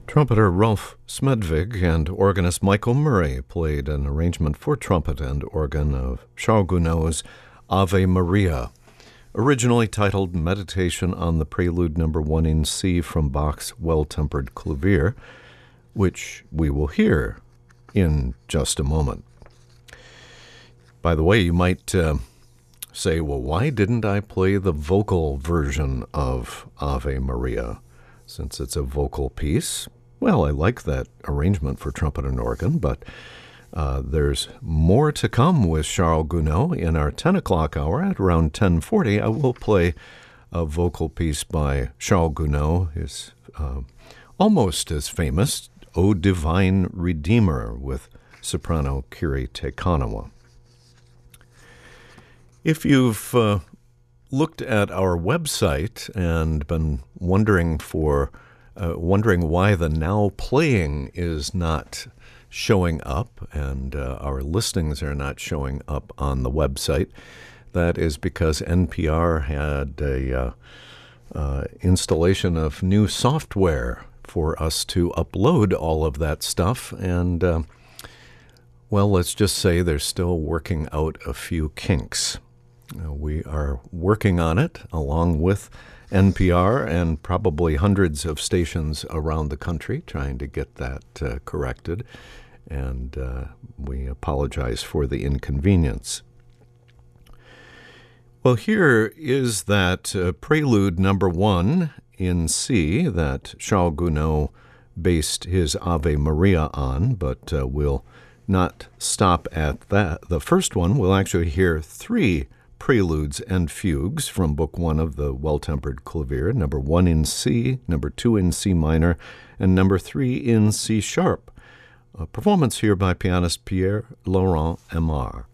Trumpeter Rolf Smedvig and organist Michael Murray played an arrangement for trumpet and organ of Charles Gounod's Ave Maria, originally titled Meditation on the Prelude No. 1 in C from Bach's Well-Tempered Clavier, which we will hear in just a moment. By the way, you might say, well, why didn't I play the vocal version of Ave Maria? Since it's a vocal piece, well, I like that arrangement for trumpet and organ, but there's more to come with Charles Gounod. In our 10 o'clock hour at around 10:40, I will play a vocal piece by Charles Gounod, his almost as famous O Divine Redeemer with soprano Kiri Te Kanawa. If you've looked at our website and been wondering why the Now Playing is not showing up and our listings are not showing up on the website, that is because NPR had a installation of new software for us to upload all of that stuff, and well, let's just say they're still working out a few kinks. We are working on it along with NPR and probably hundreds of stations around the country trying to get that corrected, and we apologize for the inconvenience. Well, here is that Prelude No. 1 in C that Charles Gounod based his Ave Maria on, but we'll not stop at that. The first one, we'll actually hear three preludes and fugues from Book 1 of the Well-Tempered Clavier, No. 1 in C, No. 2 in C minor, and No. 3 in C sharp. A performance here by pianist Pierre Laurent Aimard.